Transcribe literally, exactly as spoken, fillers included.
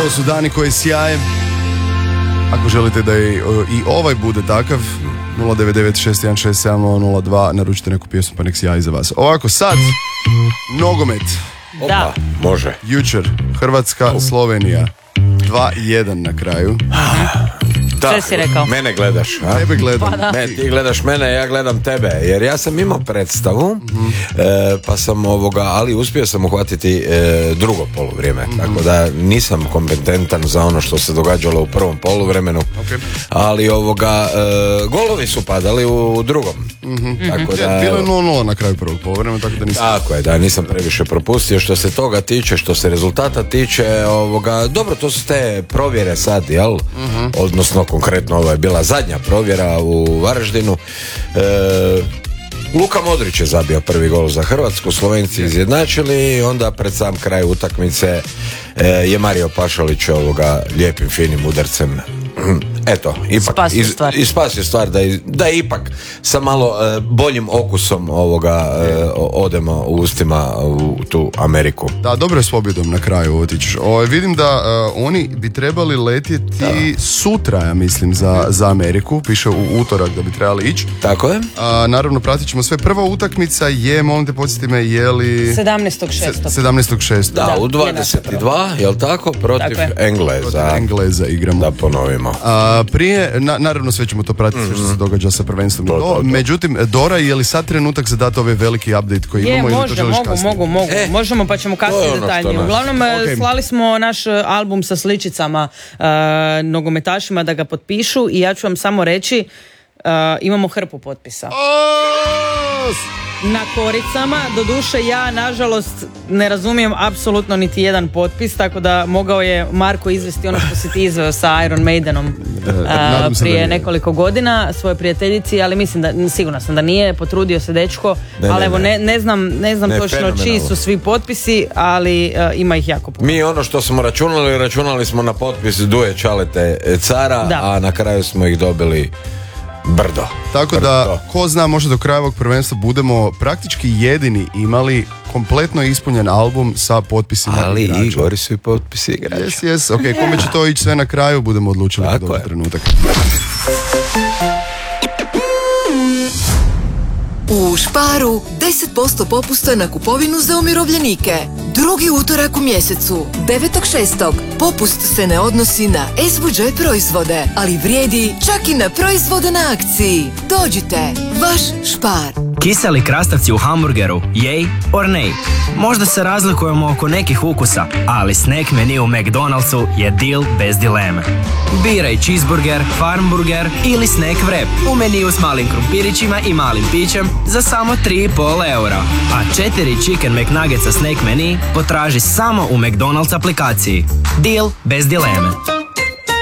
Ovo su dani koji sjaje. Ako želite da i, i ovaj bude takav, nula devet devet šest jedan šest sedam nula nula dva, naručite neku pjesmu pa nek sjaji za vas. Ovako, sad, nogomet. Da. Može. Jučer, Hrvatska, Slovenija. dva jedan na kraju. Da, Sve si rekao. mene gledaš, a? Tebe gledam. Pa da. Ne, ti gledaš mene, ja gledam tebe. Jer ja sam imao predstavu, mm-hmm. e, pa sam ovoga, ali uspio sam uhvatiti e, drugo poluvrijeme. Mm-hmm. Tako da nisam kompetentan za ono što se događalo u prvom poluvremenu. Okay. Ali ovoga, e, golovi su padali u drugom. Mm-hmm. Tako da, bilo je nula nula na kraju prvog poluvremena, tako da nisam... Tako je, da, nisam previše propustio. Što se toga tiče, što se rezultata tiče, ovoga, dobro, to su te provjere sad, jel? Mm-hmm. Odnosno, konkretno ovo je bila zadnja provjera u Varaždinu. E, Luka Modrić je zabio prvi gol za Hrvatsku, Slovenci izjednačili i onda pred sam kraj utakmice e, je Mario Pašalić ovoga lijepim finim udarcem eto, ipak spasio iz, stvar, i spasio stvar da, je, da je ipak sa malo e, boljim okusom ovoga e, odemo u ustima u tu Ameriku. Da, dobro je s pobjedom na kraju otići. O, vidim da uh, oni bi trebali letjeti da. sutra, ja mislim, za, za Ameriku. Piše u utorak da bi trebali ići. Tako je. A, naravno, pratit ćemo sve. Prva utakmica je, molim te, podsjeti me, je li... sedamnaestog šestog sedamnaestog šestog Da, u dvadeset dva, jel tako? Protiv Engleza. Protiv Engleza igramo. Da ponovimo. A, prije, na, naravno sve ćemo to pratiti, mm-hmm. sve što se događa sa prvenstvom. To, to, to. Međutim, Dora, je li sad trenutak za dati ovaj veliki update koji je, imamo može, ili to želiš mogu, kasnije? mogu, mogu. E, možemo pa ćemo kasnije ono detaljnije. Uglavnom, okay. slali smo naš album sa sličicama uh, nogometašima da ga potpišu i ja ću vam samo reći, uh, imamo hrpu potpisa. Oh! Na koricama, doduše ja nažalost ne razumijem apsolutno niti jedan potpis, tako da mogao je Marko izvesti ono što si ti izveo sa Iron Maidenom a, prije nekoliko godina svojoj prijateljici, ali mislim da, sigurno sam da nije, potrudio se dečko, ne, ali ne, evo ne, ne znam, ne znam ne, točno čiji su svi potpisi, ali a, ima ih jako puno. Mi ono što smo računali, računali smo na potpis Duje Čalete Cara, da. A na kraju smo ih dobili brdo. Tako brdo. Da, ko zna, možda do kraja ovog prvenstva budemo praktički jedini imali kompletno ispunjen album sa potpisima ali igrača. Ali i gori su i potpisi igrača. Jes, jes, ok, kome će to ići sve na kraju, budemo odlučili pod ovaj trenutak. U Sparu deset posto popusta na kupovinu za umirovljenike. Drugi utorak u mjesecu, devetog šestog Popust se ne odnosi na es vu đe proizvode, ali vrijedi čak i na proizvode na akciji. Dođite, vaš Spar. Kiseli krastavci u hamburgeru, jej or nej? Možda se razlikujemo oko nekih ukusa, ali snack menu u McDonald'su je deal bez dileme. Biraj cheeseburger, farmburger ili snack wrap u meniju s malim krumpirićima i malim pićem za samo tri i pol eura. A četiri chicken McNuggetsa snack menu potraži samo u McDonald's aplikaciji. Deal bez dileme.